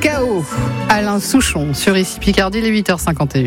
KO, Alain Souchon, sur Ici Picardie, les 8h51.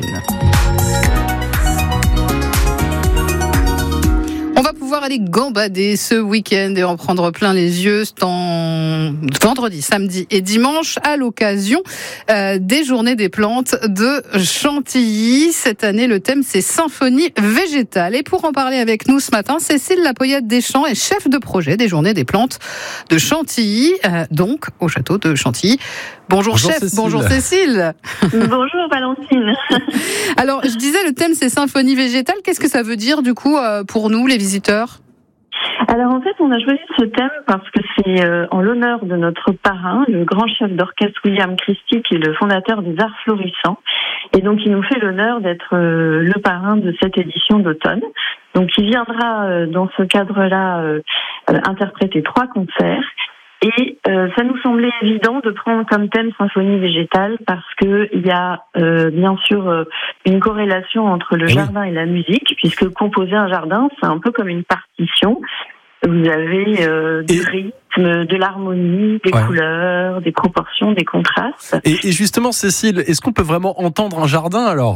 On va pouvoir aller gambader ce week-end et en prendre plein les yeux vendredi, samedi et dimanche à l'occasion des Journées des plantes de Chantilly. Cette année, le thème, c'est Symphonie végétale. Et pour en parler avec nous ce matin, Cécile Lapoyade-Deschamps est chef de projet des Journées des plantes de Chantilly, donc au château de Chantilly. Bonjour chef, Cécile. Bonjour Cécile. Bonjour Valentine. Alors, je disais, le thème, c'est Symphonie végétale. Qu'est-ce que ça veut dire, du coup, pour nous, les visiteurs ? Alors en fait, on a choisi ce thème parce que c'est en l'honneur de notre parrain, le grand chef d'orchestre William Christie, qui est le fondateur des Arts Florissants. Et donc, il nous fait l'honneur d'être le parrain de cette édition d'automne. Donc, il viendra dans ce cadre-là interpréter 3 concerts. Et ça nous semblait évident de prendre comme thème Symphonie végétale parce que il y a bien sûr une corrélation entre le jardin et la musique, puisque composer un jardin, c'est un peu comme une partition. Vous avez du rythme, de l'harmonie, des couleurs, des proportions, des contrastes. Et justement, Cécile, est-ce qu'on peut vraiment entendre un jardin alors ?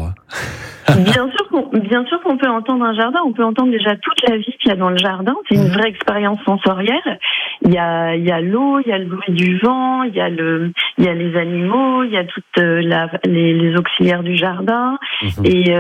Bien sûr qu'on peut entendre un jardin. On peut entendre déjà toute la vie qu'il y a dans le jardin. C'est une vraie expérience sensorielle. Il y a l'eau, il y a le bruit du vent, il y a les animaux, il y a toutes les auxiliaires du jardin et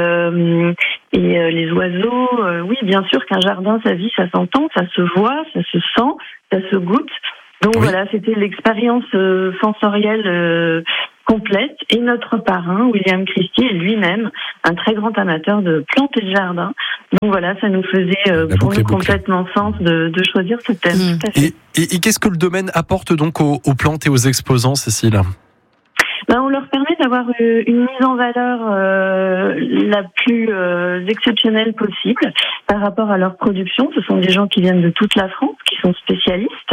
les oiseaux. Oui, bien sûr qu'un jardin, sa vie, ça s'entend, ça se voit, ça se sent, ça se goûte. Donc voilà, c'était l'expérience sensorielle complète. Et notre parrain, William Christie, est lui-même un très grand amateur de plantes et de jardin. Donc voilà, ça nous faisait pour nous complètement sens de choisir ce thème. Tout à fait. Et qu'est-ce que le domaine apporte donc aux plantes et aux exposants, Cécile ? On leur permet d'avoir une mise en valeur la plus exceptionnelle possible par rapport à leur production. Ce sont des gens qui viennent de toute la France, qui sont spécialistes.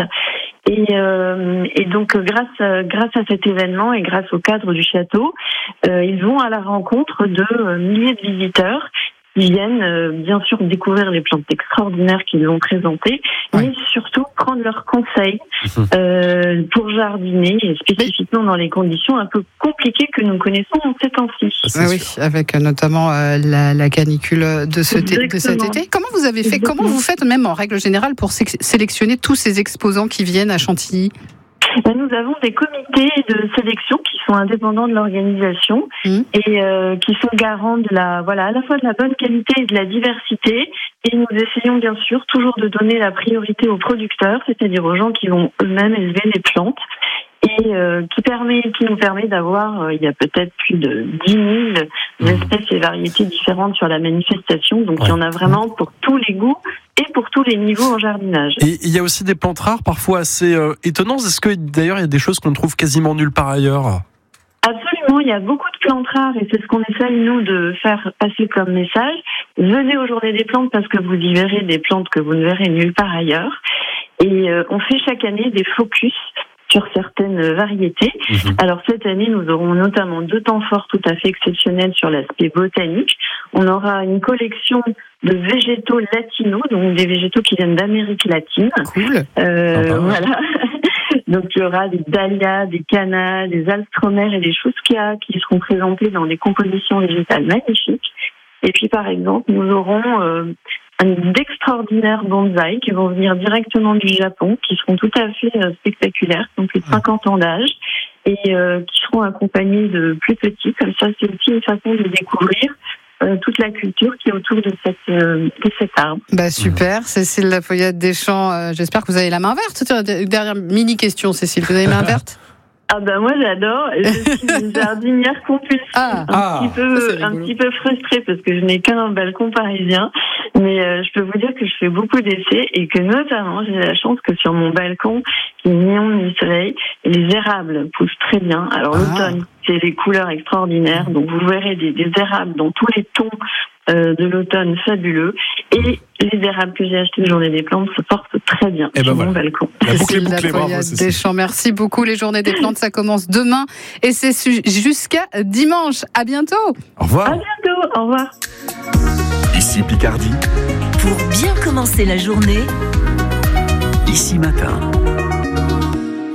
Et donc, grâce à cet événement et grâce au cadre du château, ils vont à la rencontre de milliers de visiteurs qui viennent bien sûr découvrir les plantes extraordinaires qu'ils vont présenter, mais surtout prendre leurs conseils pour jardiner, et spécifiquement dans les conditions un peu compliquées que nous connaissons en ces temps-ci. Oui, avec notamment la canicule de cet été. Comment vous avez fait ? Comment vous faites, même en règle générale, pour sélectionner tous ces exposants qui viennent à Chantilly ? Nous avons des comités de sélection qui sont indépendants de l'organisation et qui sont garants de à la fois de la bonne qualité et de la diversité. Et nous essayons bien sûr toujours de donner la priorité aux producteurs, c'est-à-dire aux gens qui vont eux-mêmes élever les plantes. Et qui nous permet d'avoir, il y a peut-être plus de 10 000 espèces et variétés différentes sur la manifestation. Donc il y en a vraiment pour tous les goûts et pour tous les niveaux en jardinage. Et il y a aussi des plantes rares, parfois assez étonnantes. Est-ce que d'ailleurs il y a des choses qu'on ne trouve quasiment nulle part ailleurs ? Absolument, il y a beaucoup de plantes rares et c'est ce qu'on essaye nous de faire passer comme message. Venez aux Journées des plantes parce que vous y verrez des plantes que vous ne verrez nulle part ailleurs. Et on fait chaque année des focus sur certaines variétés. Alors cette année, nous aurons notamment 2 temps forts tout à fait exceptionnels sur l'aspect botanique. On aura une collection de végétaux latinos, donc des végétaux qui viennent d'Amérique latine. Cool. Voilà. Donc il y aura des dahlias, des cannas, des alstromères et des chouskias qui seront présentés dans des compositions végétales magnifiques. Et puis par exemple, nous aurons d'extraordinaires bonsaïs qui vont venir directement du Japon, qui seront tout à fait spectaculaires, qui ont plus de 50 ans d'âge, et qui seront accompagnés de plus petits. Comme ça, c'est aussi une façon de découvrir toute la culture qui est autour de cet arbre. Super, Cécile Lapoyade-Deschamps, j'espère que vous avez la main verte. Dernière mini-question, Cécile, vous avez la main verte ? Moi j'adore, je suis une jardinière compulsive, un petit peu frustrée parce que je n'ai qu'un balcon parisien, mais je peux vous dire que je fais beaucoup d'essais et que notamment j'ai la chance que sur mon balcon qui est mi-ombre mi-soleil, les érables poussent très bien. Alors l'automne, c'est des couleurs extraordinaires, donc vous verrez des érables dans tous les tons de l'automne fabuleux, et les érables que j'ai achetés aux Journées des plantes se portent très bien sur mon balcon. Cécile Lapoyade-Deschamps, merci beaucoup. Les Journées des plantes, ça commence demain et c'est jusqu'à dimanche. À bientôt. Au revoir. À bientôt. Au revoir. Ici Picardie. Pour bien commencer la journée, Ici Matin.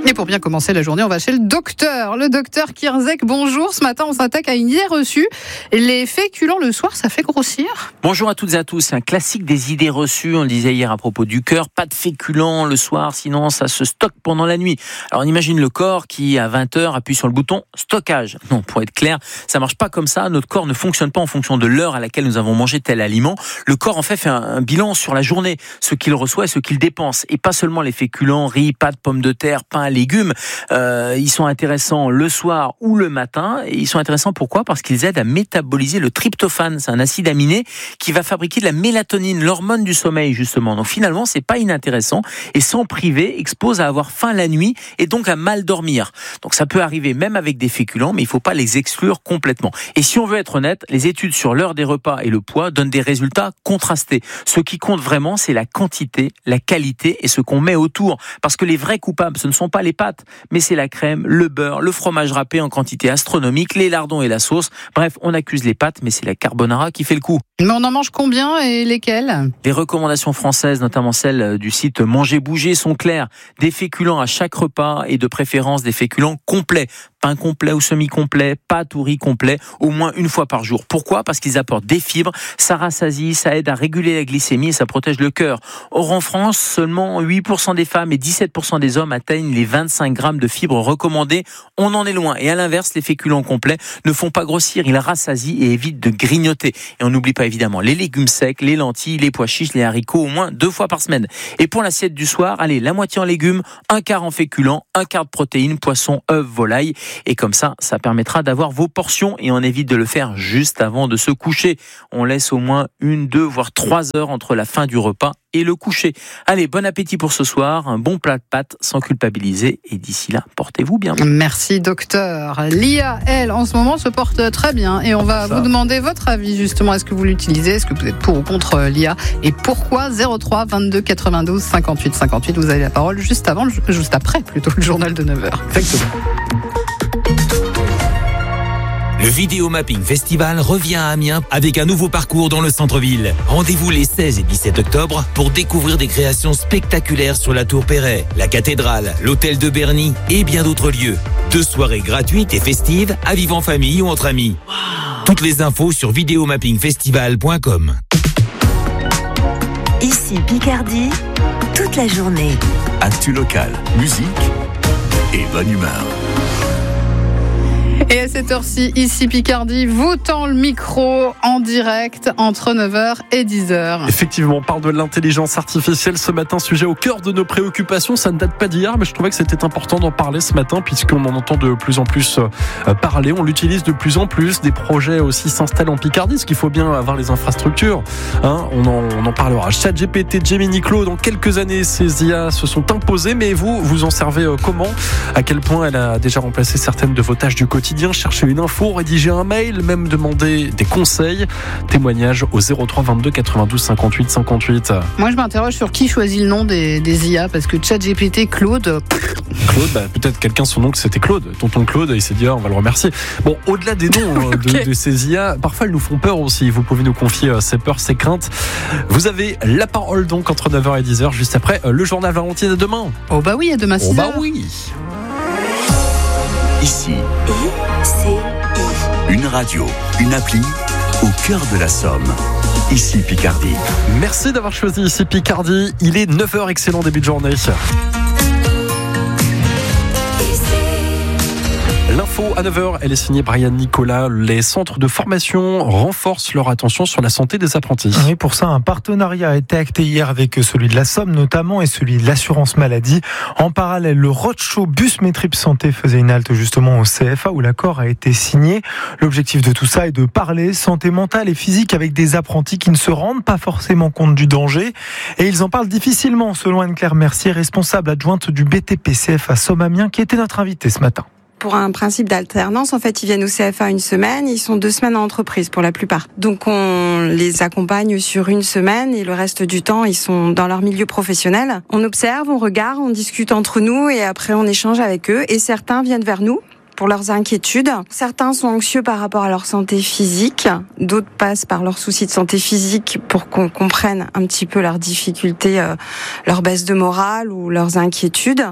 Et pour bien commencer la journée, on va chez le docteur. Le docteur Kierzek, bonjour. Ce matin, on s'attaque à une idée reçue. Les féculents le soir, ça fait grossir? Bonjour à toutes et à tous. C'est un classique des idées reçues. On le disait hier à propos du cœur. Pas de féculents le soir, sinon ça se stocke pendant la nuit. Alors on imagine le corps qui, à 20h, appuie sur le bouton stockage. Non, pour être clair, ça marche pas comme ça. Notre corps ne fonctionne pas en fonction de l'heure à laquelle nous avons mangé tel aliment. Le corps, en fait un bilan sur la journée. Ce qu'il reçoit et ce qu'il dépense. Et pas seulement les féculents, riz, pâtes, pommes de terre, pain, légumes. Ils sont intéressants le soir ou le matin. Et ils sont intéressants pourquoi ? Parce qu'ils aident à métaboliser le tryptophane. C'est un acide aminé qui va fabriquer de la mélatonine, l'hormone du sommeil justement. Donc finalement, c'est pas inintéressant. Et s'en priver expose à avoir faim la nuit et donc à mal dormir. Donc ça peut arriver même avec des féculents, mais il faut pas les exclure complètement. Et si on veut être honnête, les études sur l'heure des repas et le poids donnent des résultats contrastés. Ce qui compte vraiment, c'est la quantité, la qualité et ce qu'on met autour. Parce que les vrais coupables, ce ne sont pas les pâtes, mais c'est la crème, le beurre, le fromage râpé en quantité astronomique, les lardons et la sauce. Bref, on accuse les pâtes, mais c'est la carbonara qui fait le coup. Mais on en mange combien et lesquels ? Les recommandations françaises, notamment celles du site Manger Bouger, sont claires. Des féculents à chaque repas et de préférence des féculents complets. Pain complet ou semi-complet, pâtes ou riz complet, au moins une fois par jour. Pourquoi ? Parce qu'ils apportent des fibres, ça rassasie, ça aide à réguler la glycémie et ça protège le cœur. Or en France, seulement 8% des femmes et 17% des hommes atteignent les 25 grammes de fibres recommandées. On en est loin. Et à l'inverse, les féculents complets ne font pas grossir, ils rassasient et évitent de grignoter. Et on n'oublie pas évidemment les légumes secs, les lentilles, les pois chiches, les haricots, au moins 2 fois par semaine. Et pour l'assiette du soir, allez, la moitié en légumes, un quart en féculents, un quart de protéines, poisson, œufs, volaille. Et comme ça permettra d'avoir vos portions et on évite de le faire juste avant de se coucher. On laisse au moins 1, 2, voire 3 heures entre la fin du repas et le coucher. Allez, bon appétit pour ce soir, un bon plat de pâtes sans culpabiliser et d'ici là, portez-vous bien. Merci docteur. Lia, elle, en ce moment se porte très bien et on va vous demander votre avis justement. Est-ce que vous l'utilisez ? Est-ce que vous êtes pour ou contre Lia ? Et pourquoi ? 03 22 92 58 58. Vous avez la parole juste après le journal de 9h. Exactement. Le Vidéo Mapping Festival revient à Amiens avec un nouveau parcours dans le centre-ville. Rendez-vous les 16 et 17 octobre pour découvrir des créations spectaculaires sur la Tour Perret, la cathédrale, l'hôtel de Berny et bien d'autres lieux. 2 soirées gratuites et festives à vivre en famille ou entre amis. Toutes les infos sur videomappingfestival.com. Ici Picardie, toute la journée. Actu local, musique et bonne humeur. Et à cette heure-ci, ici Picardie, vous tend le micro en direct entre 9h et 10h. Effectivement, on parle de l'intelligence artificielle ce matin, sujet au cœur de nos préoccupations. Ça ne date pas d'hier, mais je trouvais que c'était important d'en parler ce matin puisqu'on en entend de plus en plus parler. On l'utilise de plus en plus. Des projets aussi s'installent en Picardie, parce qu'il faut bien avoir les infrastructures. On en parlera. ChatGPT, Gemini, Claude, dans quelques années, ces IA se sont imposées, mais vous en servez comment ? À quel point elle a déjà remplacé certaines de vos tâches du quotidien ? Chercher une info, rédiger un mail, même demander des conseils. Témoignage au 03 22 92 58 58. Moi, je m'interroge sur qui choisit le nom des IA, parce que ChatGPT, Claude... Claude, peut-être quelqu'un, son nom, c'était Claude. Tonton Claude, il s'est dit, on va le remercier. Bon, au-delà des noms de ces IA, parfois elles nous font peur aussi. Vous pouvez nous confier ces peurs, ces craintes. Vous avez la parole donc entre 9h et 10h, juste après le journal Valentine. À demain. Oh bah oui, à demain 6h. Oh bah oui. Ici, une radio, une appli au cœur de la Somme. Ici Picardie. Merci d'avoir choisi ici Picardie. Il est 9h, excellent début de journée. L'info à 9h, elle est signée Brian Nicolas. Les centres de formation renforcent leur attention sur la santé des apprentis. Oui, pour ça, un partenariat a été acté hier avec celui de la Somme notamment et celui de l'assurance maladie. En parallèle, le roadshow Bus Métrip Santé faisait une halte justement au CFA où l'accord a été signé. L'objectif de tout ça est de parler santé mentale et physique avec des apprentis qui ne se rendent pas forcément compte du danger. Et ils en parlent difficilement, selon Anne-Claire Mercier, responsable adjointe du BTP CFA Somme Amiens, qui était notre invitée ce matin. Pour un principe d'alternance, en fait, ils viennent au CFA une semaine, ils sont 2 semaines en entreprise pour la plupart. Donc on les accompagne sur 1 semaine et le reste du temps, ils sont dans leur milieu professionnel. On observe, on regarde, on discute entre nous et après on échange avec eux. Et certains viennent vers nous pour leurs inquiétudes. Certains sont anxieux par rapport à leur santé physique, d'autres passent par leurs soucis de santé physique pour qu'on comprenne un petit peu leurs difficultés, leur baisse de morale ou leurs inquiétudes.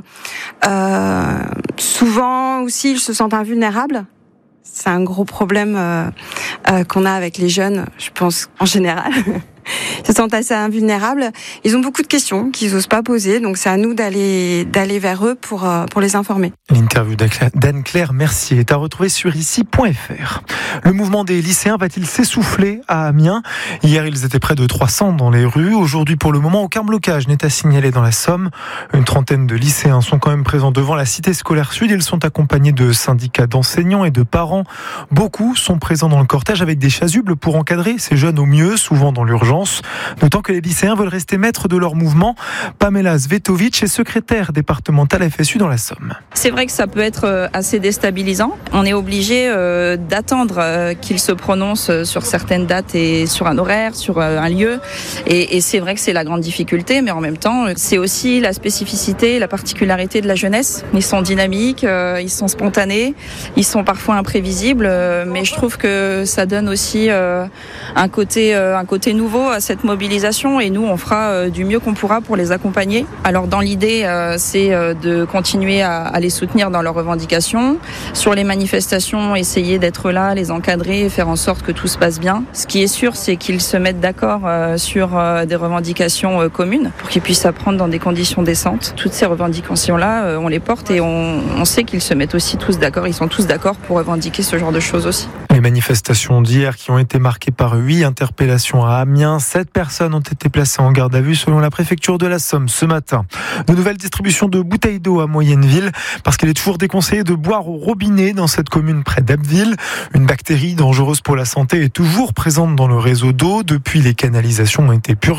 Souvent aussi, ils se sentent invulnérables. C'est un gros problème qu'on a avec les jeunes, je pense, en général. Ils se sentent assez invulnérables. Ils ont beaucoup de questions qu'ils n'osent pas poser, donc c'est à nous d'aller vers eux pour les informer. L'interview d'Anne-Claire Mercier est à retrouver sur ici.fr. Le mouvement des lycéens va-t-il s'essouffler à Amiens ? Hier, ils étaient près de 300 dans les rues. Aujourd'hui, pour le moment, aucun blocage n'est à signaler dans la Somme. Une trentaine de lycéens sont quand même présents devant la cité scolaire sud. Ils sont accompagnés de syndicats d'enseignants et de parents. Beaucoup sont présents dans le cortège avec des chasubles pour encadrer ces jeunes au mieux, souvent dans l'urgence. D'autant que les lycéens veulent rester maîtres de leur mouvement. Pamela Svetovic est secrétaire départementale FSU dans la Somme. C'est vrai que ça peut être assez déstabilisant. On est obligé d'attendre qu'ils se prononcent sur certaines dates et sur un horaire, sur un lieu. Et c'est vrai que c'est la grande difficulté, mais en même temps, c'est aussi la spécificité, la particularité de la jeunesse. Ils sont dynamiques, ils sont spontanés, ils sont parfois imprévisibles, mais je trouve que ça donne aussi un côté nouveau à cette mobilisation, et nous on fera du mieux qu'on pourra pour les accompagner. Alors dans l'idée c'est de continuer à les soutenir dans leurs revendications. Sur les manifestations, essayer d'être là, les encadrer et faire en sorte que tout se passe bien. Ce qui est sûr, c'est qu'ils se mettent d'accord sur des revendications communes pour qu'ils puissent apprendre dans des conditions décentes. Toutes ces revendications-là, on les porte et on sait qu'ils se mettent aussi tous d'accord. Ils sont tous d'accord pour revendiquer ce genre de choses aussi. Les manifestations d'hier qui ont été marquées par 8 interpellations à Amiens. 7 personnes ont été placées en garde à vue selon la préfecture de la Somme ce matin. De nouvelles distributions de bouteilles d'eau à Moyenneville parce qu'il est toujours déconseillé de boire au robinet dans cette commune près d'Abbeville. Une bactérie dangereuse pour la santé est toujours présente dans le réseau d'eau. Depuis, les canalisations ont été purgées.